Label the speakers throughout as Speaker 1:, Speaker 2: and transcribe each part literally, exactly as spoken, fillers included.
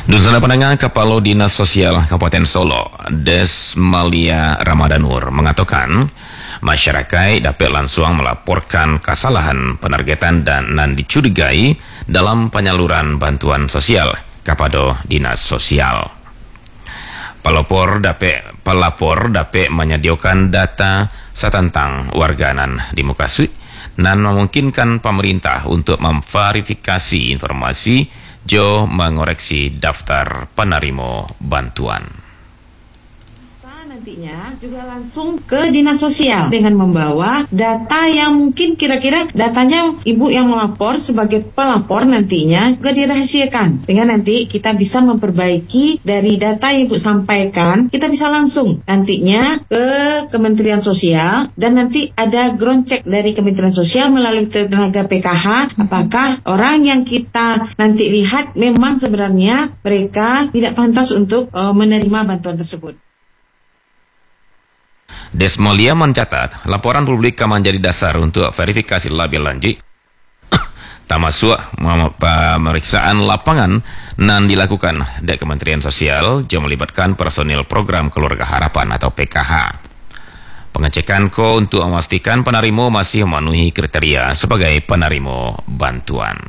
Speaker 1: Dusana Penengah Kepala Dinas Sosial Kabupaten Solo, Desmalia Ramadanur, mengatakan masyarakat dapat langsung melaporkan kesalahan penargetan dan nan dicurigai dalam penyaluran bantuan sosial kepada Dinas Sosial. Pelapor dapat pelapor dapat menyediakan data setentang warganan di muka suik dan memungkinkan pemerintah untuk memverifikasi informasi Jo mengoreksi daftar penerima bantuan.
Speaker 2: Nantinya juga langsung ke Dinas Sosial dengan membawa data yang mungkin kira-kira datanya ibu yang melapor sebagai pelapor nantinya juga dirahasiakan. Dengan nanti kita bisa memperbaiki dari data yang ibu sampaikan, kita bisa langsung nantinya ke Kementerian Sosial dan nanti ada ground check dari Kementerian Sosial melalui tenaga P K H apakah orang yang kita nanti lihat memang sebenarnya mereka tidak pantas untuk uh, menerima bantuan tersebut.
Speaker 1: Desmalia mencatat, laporan publik akan menjadi dasar untuk verifikasi lebih lanjut, termasuk pemeriksaan lapangan yang dilakukan di Kementerian Sosial yang melibatkan personil program Keluarga Harapan atau P K H. Pengecekan ko untuk memastikan penerima masih memenuhi kriteria sebagai penerima bantuan.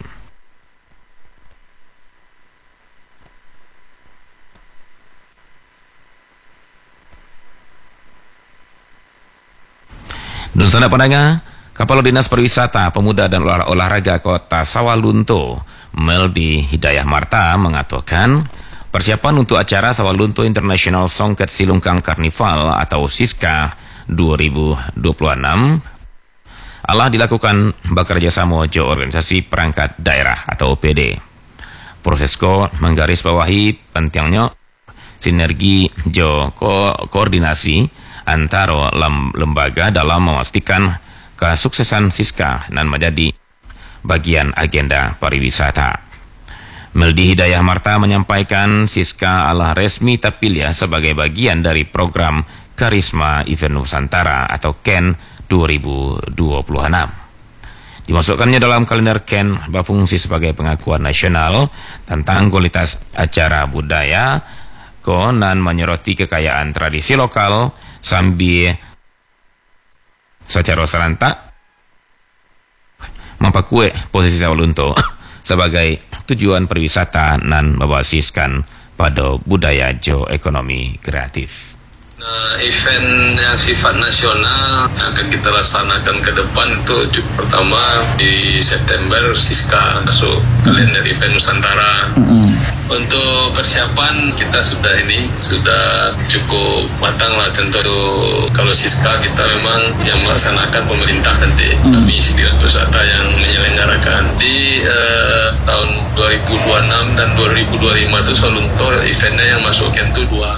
Speaker 1: Dusana Penengah, Kepala Dinas Pariwisata, Pemuda dan Olah Olahraga Kota Sawalunto, Meldi Hidayah Marta, mengatakan persiapan untuk acara Sawalunto International Songket Silungkang Carnival atau SISKA dua ribu dua puluh enam alah dilakukan bekerjasama jo organisasi perangkat daerah atau O P D. Prosesko menggarisbawahi pentingnya sinergi jo ko koordinasi antara lembaga dalam memastikan kesuksesan SISKA dan menjadi bagian agenda pariwisata. Meldi Hidayah Marta menyampaikan SISKA adalah resmi terpilih sebagai bagian dari program Karisma Event Nusantara atau K E N dua ribu dua puluh enam. Dimasukkannya dalam kalender K E N berfungsi sebagai pengakuan nasional tentang kualitas acara budaya dan menyoroti kekayaan tradisi lokal sambil secara serentak mempakue posisi Sawalunto sebagai tujuan pariwisata dan membasiskan pada budaya geoekonomi kreatif.
Speaker 3: Nah, event yang sifat nasional yang akan kita laksanakan ke depan itu pertama di September SISKA masuk kalender event Nusantara. Mm-hmm. Untuk persiapan kita sudah ini sudah cukup matang lah, tentu kalau SISKA kita memang yang melaksanakan pemerintah nanti, mm. kami Dinas Wisata yang menyelenggarakan di uh, tahun dua ribu dua puluh enam dan dua ribu dua puluh lima itu Sawalunto eventnya yang masuk K E N itu dua.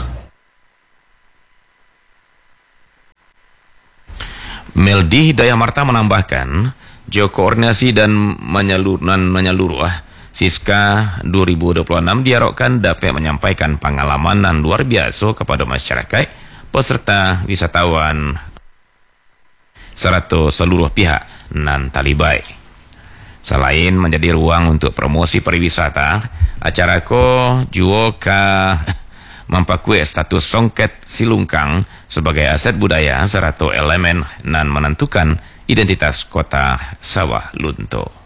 Speaker 1: Meldi Hidayah Marta menambahkan, jo koordinasi dan menyeluruh, menyeluruh SISKA dua ribu dua puluh enam diharapkan dapat menyampaikan pengalaman yang luar biasa kepada masyarakat, peserta wisatawan, serta seluruh pihak nan talibai. Selain menjadi ruang untuk promosi pariwisata, acara ko juga mempakui status Songket Silungkang sebagai aset budaya serta elemen dan menentukan identitas kota Sawalunto.